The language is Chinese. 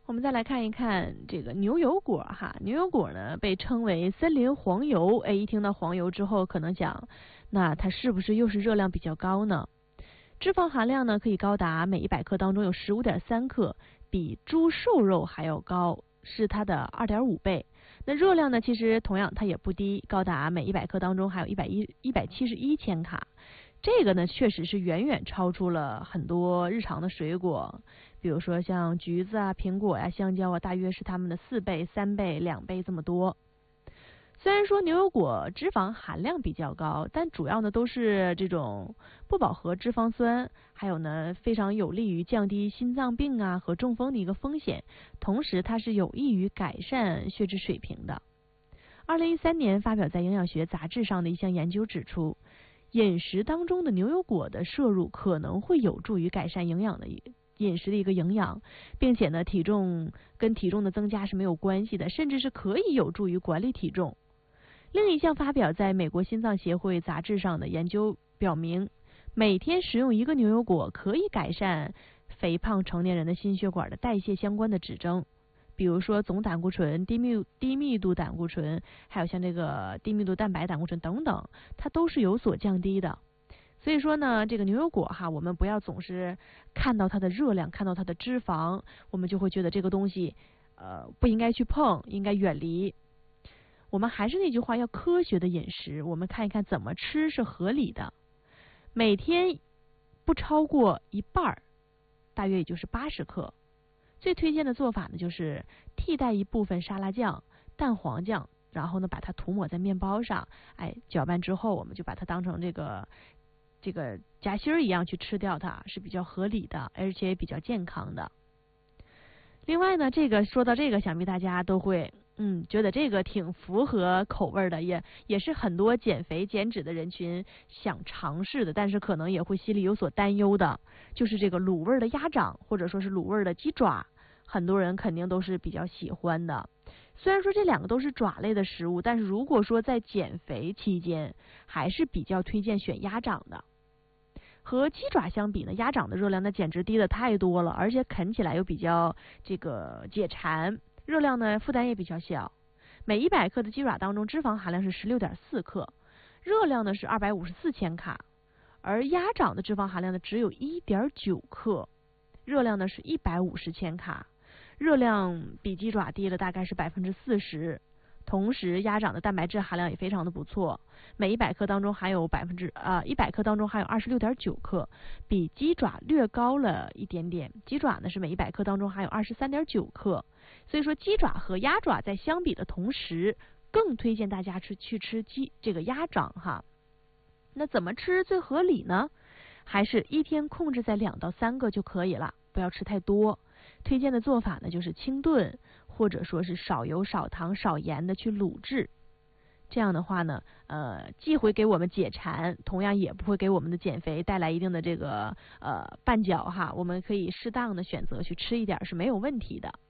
我们再来看一看这个牛油果哈，牛油果呢被称为森林黄油，一听到黄油之后，可能想，那它是不是又是热量比较高呢？脂肪含量呢可以高达每100克当中有15.3克，比猪瘦肉还要高，是它的2.5倍。那热量呢，其实同样它也不低，高达每100克当中还有171千卡。这个呢，确实是远远超出了很多日常的水果，比如说像橘子啊、苹果呀、香蕉啊，大约是它们的4倍、3倍、2倍这么多。虽然说牛油果脂肪含量比较高，但主要呢都是这种不饱和脂肪酸，还有呢非常有利于降低心脏病啊和中风的一个风险，同时它是有益于改善血脂水平的。2013年发表在营养学杂志上的一项研究指出，饮食当中的牛油果的摄入可能会有助于改善饮食的一个营养，并且呢体重跟体重的增加是没有关系的，甚至是可以有助于管理体重。另一项发表在美国心脏协会杂志上的研究表明，每天食用1个牛油果可以改善肥胖成年人的心血管的代谢相关的指征，比如说总胆固醇、低密度胆固醇，还有像这个低密度蛋白胆固醇等等，它都是有所降低的。所以说呢，这个牛油果哈，我们不要总是看到它的热量，看到它的脂肪，我们就会觉得这个东西不应该去碰，应该远离。我们还是那句话，要科学的饮食，我们看一看怎么吃是合理的。每天不超过一半，大约也就是80克。最推荐的做法呢，就是替代一部分沙拉酱、蛋黄酱，然后呢把它涂抹在面包上，搅拌之后，我们就把它当成这个夹心儿一样去吃掉它，是比较合理的，而且也比较健康的。另外呢，说到这个，想必大家都会觉得这个挺符合口味的，也是很多减肥减脂的人群想尝试的，但是可能也会心里有所担忧的，就是这个卤味的鸭掌或者说是卤味的鸡爪，很多人肯定都是比较喜欢的。虽然说这2个都是爪类的食物，但是如果说在减肥期间，还是比较推荐选鸭掌的。和鸡爪相比呢，鸭掌的热量那简直低的太多了，而且啃起来又比较这个解馋，热量呢负担也比较小。每100克的鸡爪当中脂肪含量是16.4克，热量呢是254千卡，而鸭掌的脂肪含量呢只有1.9克，热量呢是150千卡，热量比鸡爪低了大概是40%。同时，鸭掌的蛋白质含量也非常的不错，每100克当中含有100克当中含有26.9克，比鸡爪略高了一点点。鸡爪呢是每100克当中含有23.9克，所以说鸡爪和鸭爪在相比的同时，更推荐大家去吃这个鸭掌哈。那怎么吃最合理呢？还是一天控制在2到3个就可以了，不要吃太多。推荐的做法呢就是清炖，或者说是少油少糖少盐的去卤制。这样的话呢既会给我们解馋，同样也不会给我们的减肥带来一定的这个绊脚哈。我们可以适当的选择去吃一点是没有问题的。